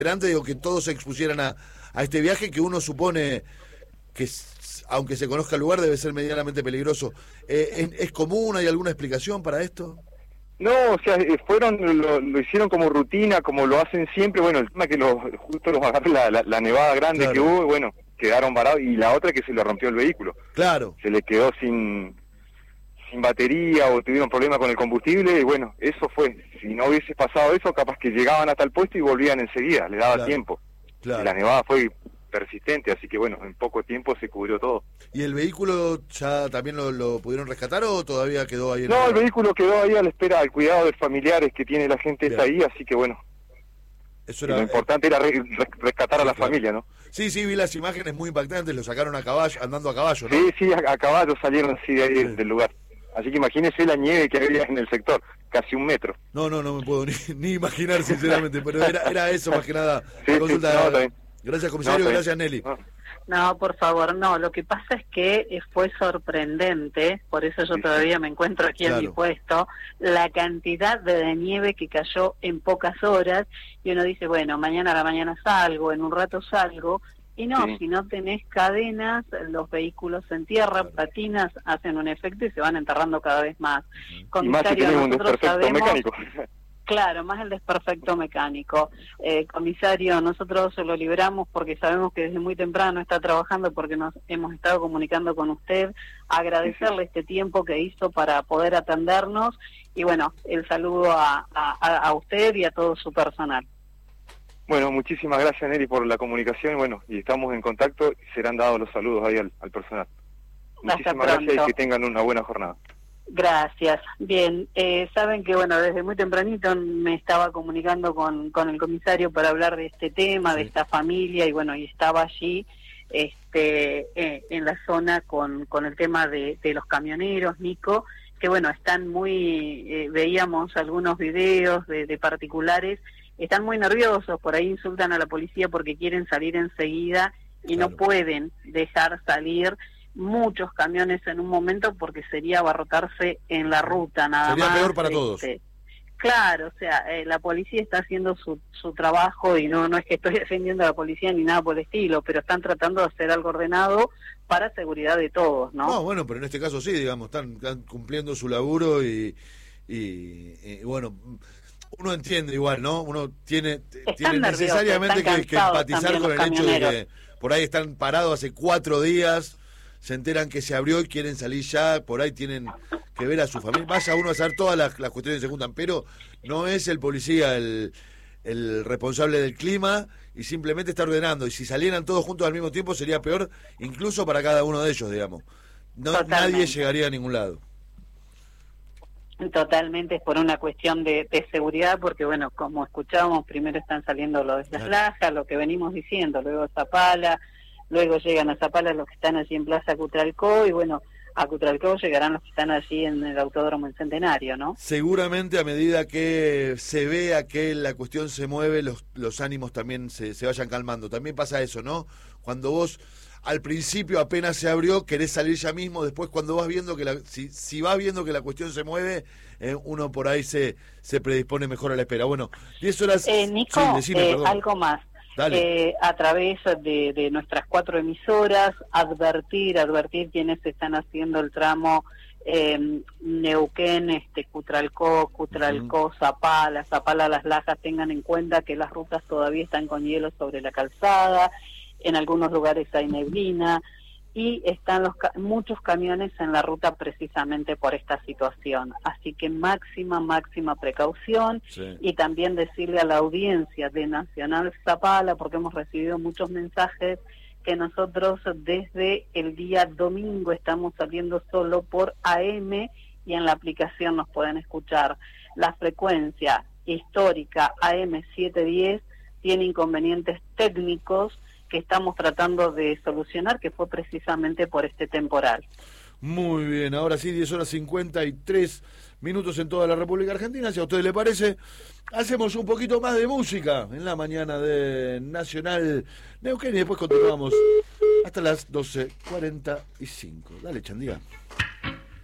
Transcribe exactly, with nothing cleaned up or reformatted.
antes digo que todos se expusieran a, a este viaje que uno supone que, aunque se conozca el lugar, debe ser medianamente peligroso. Eh, ¿es, ¿Es común? ¿Hay alguna explicación para esto? No, o sea, fueron, lo, lo hicieron como rutina, como lo hacen siempre. Bueno, el tema es que los, justo los agarró la, la, la nevada grande claro. que hubo, y bueno, quedaron varados. Y la otra que se le rompió el vehículo. Claro. Se le quedó sin sin batería o tuvieron problemas con el combustible y bueno, eso fue. Si no hubiese pasado eso, capaz que llegaban hasta el puesto y volvían enseguida, le daba claro. tiempo. Claro. Y la nevada fue persistente, así que bueno, en poco tiempo se cubrió todo. ¿Y el vehículo ya también lo, lo pudieron rescatar o todavía quedó ahí? En no, el... el vehículo quedó ahí a la espera, al cuidado de familiares que tiene la gente esa ahí, así que bueno. Eso era, lo importante eh, era re, re, rescatar sí, a la claro. familia, ¿no? Sí, sí, vi las imágenes muy impactantes, lo sacaron a caballo, andando a caballo, ¿no? Sí, sí, a, a caballo salieron así de ahí sí. del lugar. Así que imagínese la nieve que había en el sector, casi un metro. No, no, no me puedo ni, ni imaginar, sinceramente, pero era, era eso más que nada. Sí, la consulta. Sí, no, gracias, comisario, no, gracias, Nelly. No. no, por favor, no. Lo que pasa es que fue sorprendente, por eso yo todavía me encuentro aquí claro. en mi puesto, la cantidad de nieve que cayó en pocas horas, y uno dice, bueno, mañana a la mañana salgo, en un rato salgo, y no, sí. si no tenés cadenas, los vehículos se entierran, claro. patinas, hacen un efecto y se van enterrando cada vez más. Uh-huh. Comisario, y más si nosotros un sabemos... mecánico. Claro, más el desperfecto mecánico. Eh, comisario, nosotros lo liberamos porque sabemos que desde muy temprano está trabajando, porque nos hemos estado comunicando con usted, agradecerle este tiempo que hizo para poder atendernos, y bueno, el saludo a, a, a usted y a todo su personal. Bueno, muchísimas gracias, Nelly, por la comunicación, bueno, y estamos en contacto, y serán dados los saludos ahí al, al personal. Muchísimas gracias y que tengan una buena jornada. Gracias. Bien, eh, saben que, bueno, desde muy tempranito me estaba comunicando con, con el comisario para hablar de este tema, sí. de esta familia, y bueno, y estaba allí este eh, en la zona con, con el tema de, de los camioneros, Nico, que bueno, están muy, eh, veíamos algunos videos de, de particulares, están muy nerviosos, por ahí insultan a la policía porque quieren salir enseguida y claro. no pueden dejar salir muchos camiones en un momento porque sería abarrotarse en la ruta nada sería más. Sería peor para este, todos. Claro, o sea, eh, la policía está haciendo su, su trabajo y no no es que estoy defendiendo a la policía ni nada por el estilo, pero están tratando de hacer algo ordenado para seguridad de todos, ¿no? No, bueno, pero en este caso sí, digamos, están, están cumpliendo su laburo y, y, y bueno... Uno entiende igual, ¿no? Uno tiene, tiene nerviosos, necesariamente que, que empatizar con el hecho de que por ahí están parados hace cuatro días, se enteran que se abrió y quieren salir ya, por ahí tienen que ver a su familia. Vaya uno a hacer todas las, las cuestiones que se juntan, pero no es el policía el, el responsable del clima y simplemente está ordenando. Y si salieran todos juntos al mismo tiempo sería peor, incluso para cada uno de ellos, digamos. No, nadie llegaría a ningún lado. Totalmente, es por una cuestión de, de seguridad, porque bueno, como escuchábamos, primero están saliendo los de las Lajas, lo que venimos diciendo, luego Zapala, luego llegan a Zapala los que están allí en Plaza Cutralcó, y bueno, a Cutralcó llegarán los que están allí en el Autódromo en Centenario, ¿no? Seguramente a medida que se vea que la cuestión se mueve, los, los ánimos también se, se vayan calmando. También pasa eso, ¿no? Cuando vos... Al principio apenas se abrió, querés salir ya mismo, después cuando vas viendo que la, si, si vas viendo que la cuestión se mueve, eh, uno por ahí se, se predispone mejor a la espera. Bueno, diez horas... Eh, Nico, sí, decime, eh, algo más. Eh, a través de, de nuestras cuatro emisoras, advertir, advertir quienes están haciendo el tramo eh, Neuquén, este, Cutralcó, Cutralcó, uh-huh. Zapala, Zapala, Las Lajas, tengan en cuenta que las rutas todavía están con hielo sobre la calzada. En algunos lugares hay neblina y están los muchos camiones en la ruta precisamente por esta situación. Así que máxima, máxima precaución sí. y también decirle a la audiencia de Nacional Zapala, porque hemos recibido muchos mensajes que nosotros desde el día domingo estamos saliendo solo por A M y en la aplicación nos pueden escuchar. La frecuencia histórica A M setecientos diez tiene inconvenientes técnicos que estamos tratando de solucionar, que fue precisamente por este temporal. Muy bien, ahora sí, diez horas cincuenta y tres minutos en toda la República Argentina. Si a ustedes les parece, hacemos un poquito más de música en la mañana de Nacional Neuquén y después continuamos hasta las doce cuarenta y cinco. Dale, Chandía.